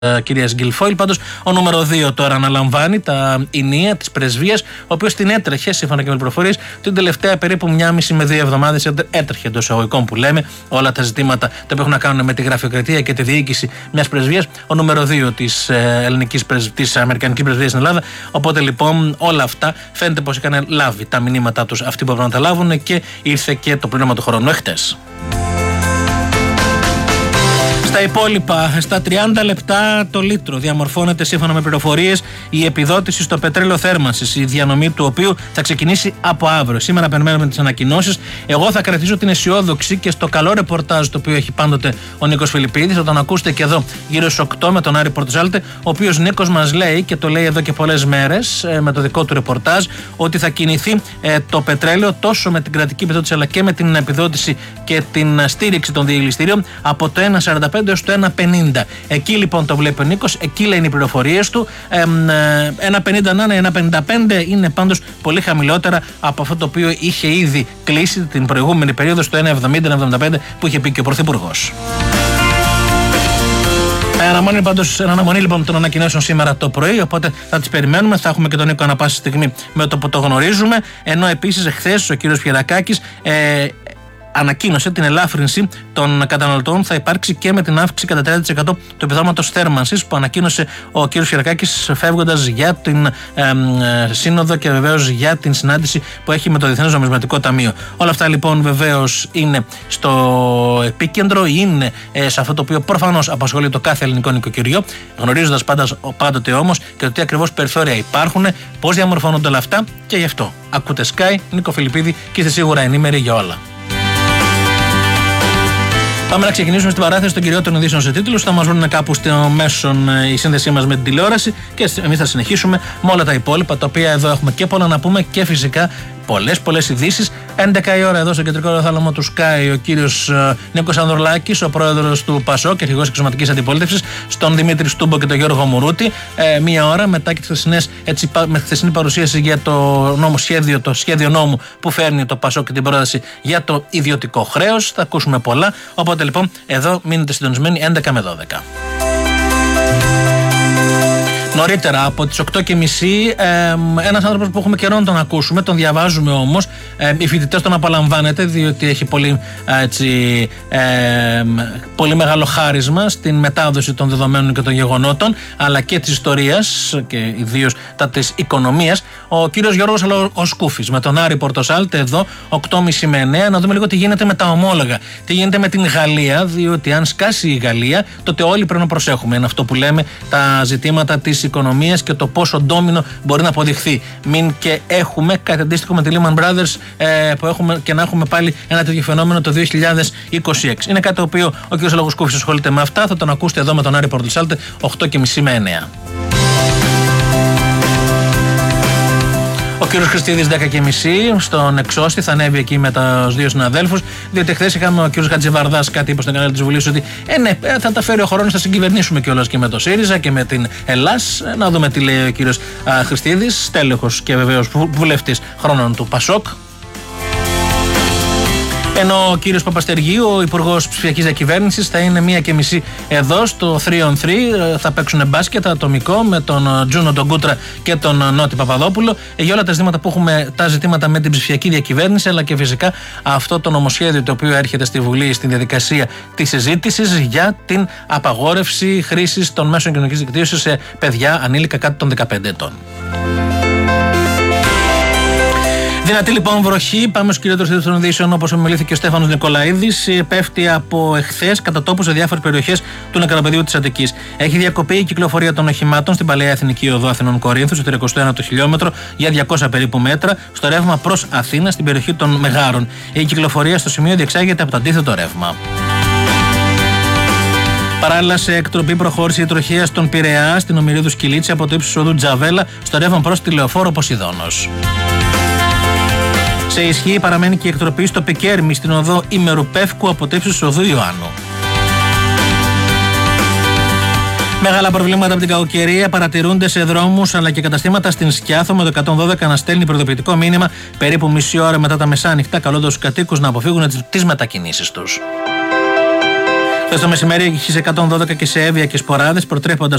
κυρίας Γκιλφόιλ. Πάντως, ο νούμερο 2 τώρα αναλαμβάνει τα ηνία της πρεσβείας, ο οποίος την έτρεχε, σύμφωνα και με πληροφορίες, την τελευταία περίπου 1,5 με 2 εβδομάδες. Έτρεχε εντός εισαγωγικών που λέμε όλα τα ζητήματα τα οποία έχουν να κάνουν με τη γραφειοκρατία και τη διοίκηση μιας πρεσβείας. Ο νούμερο 2 της Αμερικανικής πρεσβείας στην Ελλάδα. Οπότε λοιπόν όλα αυτά φαίνεται πως είχαν λάβει τα μηνύματά τους αυτοί που έπρεπε να τα λάβουν και ήρθε και το πλήρωμα του χρόνου εχθές. Στα υπόλοιπα, στα 30 λεπτά το λίτρο διαμορφώνεται σύμφωνα με πληροφορίες η επιδότηση στο πετρέλαιο θέρμανσης, η διανομή του οποίου θα ξεκινήσει από αύριο. Σήμερα περιμένουμε τις ανακοινώσεις. Εγώ θα κρατήσω την αισιόδοξη και στο καλό ρεπορτάζ το οποίο έχει πάντοτε ο Νίκος Φιλιππίδης. Θα τον ακούσετε και εδώ γύρω στις 8 με τον Άρη Πορτοσάλτε, ο οποίος Νίκος μας λέει και το λέει εδώ και πολλές μέρες με το δικό του ρεπορτάζ ότι θα κινηθεί το πετρέλαιο τόσο με την κρατική επιδότηση αλλά και με την επιδότηση και την στήριξη των διελιστηρίων από το 1,45 έως το 1,50. Εκεί λοιπόν το βλέπει ο Νίκος, εκεί λένε οι πληροφορίες του. 1,50 να είναι, 1,55 είναι πάντως πολύ χαμηλότερα από αυτό το οποίο είχε ήδη κλείσει την προηγούμενη περίοδο στο 1,70-1,75 που είχε πει και ο Πρωθυπουργός. Αναμονή λοιπόν των ανακοινώσεων σήμερα το πρωί, οπότε θα τις περιμένουμε. Θα έχουμε και τον Νίκο ανά πάσα στιγμή με το που το γνωρίζουμε. Ενώ επίσης εχθές ο κύριος Πιερακάκης ανακοίνωσε την ελάφρυνση των καταναλωτών θα υπάρξει και με την αύξηση κατά 30% του επιδόματος θέρμανσης που ανακοίνωσε ο κ. Χιερακάκης φεύγοντας για την σύνοδο και βεβαίως για την συνάντηση που έχει με το Διεθνές Νομισματικό Ταμείο. Όλα αυτά λοιπόν βεβαίως είναι στο επίκεντρο, είναι σε αυτό το οποίο προφανώς απασχολεί το κάθε ελληνικό νοικοκυριό, γνωρίζοντας πάντοτε όμως και το τι ακριβώς περιθώρια υπάρχουν, πώς διαμορφώνονται όλα αυτά και γι' αυτό ακούτε Sky, Νίκο Φιλιππίδη και είστε σίγουρα ενήμεροι για όλα. Πάμε να ξεκινήσουμε στην παράθεση των κυριότερων ειδήσεων σε τίτλους. Θα μας βρουν κάπου στο μέσον η σύνδεσή μας με την τηλεόραση και εμείς θα συνεχίσουμε με όλα τα υπόλοιπα, τα οποία εδώ έχουμε και πολλά να πούμε και φυσικά πολλές ειδήσεις. 11 η ώρα εδώ στο κεντρικό ροθάλαμο του Sky ο κύριος Νίκος Ανδρουλάκης, ο πρόεδρος του ΠΑΣΟΚ και αρχηγός εξωματικής αντιπολίτευσης, στον Δημήτρη Στούμπο και τον Γιώργο Μουρούτη. Μία ώρα μετά και με χθεσινή παρουσίαση για το σχέδιο νόμου που φέρνει το ΠΑΣΟΚ και την πρόταση για το ιδιωτικό χρέος. Θα ακούσουμε πολλά. Οπότε λοιπόν εδώ μείνετε συντονισμένοι 11 με 12. Νωρίτερα από τις 8.30 ένας άνθρωπος που έχουμε καιρό να τον ακούσουμε, τον διαβάζουμε όμως, οι φοιτητές τον απολαμβάνετε διότι έχει πολύ μεγάλο χάρισμα στην μετάδοση των δεδομένων και των γεγονότων αλλά και της ιστορίας και ιδίως της οικονομίας. Ο κύριος Γιώργος Αλοσκούφης με τον Άρη Πορτοσάλτε εδώ 8.30 με 9 να δούμε λίγο τι γίνεται με τα ομόλογα, τι γίνεται με την Γαλλία, διότι αν σκάσει η Γαλλία τότε όλοι πρέπει να προσέχουμε. Είναι αυτό που λέμε τα ζητήματα της οικονομίας και το πόσο ντόμινο μπορεί να αποδειχθεί. Μην και έχουμε κάτι αντίστοιχο με τη Lehman Brothers που έχουμε και να έχουμε πάλι ένα τέτοιο φαινόμενο το 2026. Είναι κάτι το οποίο ο κ. Αλοσκούφης ασχολείται με αυτά. Θα τον ακούσετε εδώ με τον Άρη Πορτοσάλτε 8.30 με 9. Ο κύριος Χριστίδης 10.30 στον Εξώστη θα ανέβει εκεί με τους δύο συναδέλφους, διότι χθες είχαμε ο κύριος Χατζηβαρδάς κάτι είπε στον κανάλι της Βουλής ότι θα τα φέρει ο χρόνος, θα συγκυβερνήσουμε κιόλας και με το ΣΥΡΙΖΑ και με την Ελλάς. Να δούμε τι λέει ο κύριος Χριστίδης, τέλεχος και βεβαίως βουλευτής χρόνων του ΠΑΣΟΚ. Ενώ ο κύριος Παπαστεργίου, ο υπουργός ψηφιακής διακυβέρνησης, θα είναι 1.30 εδώ στο 3on3. Θα παίξουν μπάσκετ ατομικό με τον Τζούνο τον Κούτρα και τον Νότι Παπαδόπουλο για όλα τα ζητήματα που έχουμε, τα ζητήματα με την ψηφιακή διακυβέρνηση, αλλά και φυσικά αυτό το νομοσχέδιο το οποίο έρχεται στη Βουλή στην διαδικασία της συζήτησης για την απαγόρευση χρήσης των μέσων κοινωνικής δικτύωσης σε παιδιά ανήλικα κάτω των 15 ετών. Δυνατή λοιπόν βροχή. Πάμε στους κυριότερους των ειδήσεων, όπως ομιλήθηκε ο Στέφανος Νικολαίδης. Πέφτει από εχθές κατά τόπους σε διάφορες περιοχές του νεκροπεδίου της Αττικής. Έχει διακοπεί η κυκλοφορία των οχημάτων στην παλαιά Εθνική Οδό Αθηνών Κορίνθου, στο 31ο χιλιόμετρο, για 200 περίπου μέτρα, στο ρεύμα προς Αθήνα, στην περιοχή των Μεγάρων. Η κυκλοφορία στο σημείο διεξάγεται από το αντίθετο ρεύμα. Παράλληλα, σε εκτροπή προχώρησε η τροχία στον Πειραιά, στην Ομηρίδου Σκυλίτση, από το ύψος οδού Τζαβέλα, στο ρεύμα προς τη Λεωφόρο Ποσειδώνος. Σε ισχύ παραμένει και η εκτροπή στο Πικέρμι, στην οδό Ημερουπεύκου, από το ύψος οδού Ιωάννου. Μεγάλα προβλήματα από την κακοκαιρία παρατηρούνται σε δρόμους αλλά και καταστήματα στην Σκιάθο, με το 112 να στέλνει προειδοποιητικό μήνυμα περίπου μισή ώρα μετά τα μεσάνυχτα, καλώντας τους κατοίκους να αποφύγουν τις μετακινήσεις τους. Χθες το μεσημέρι είχε 112 και σε Εύβοια και Σποράδες, προτρέποντας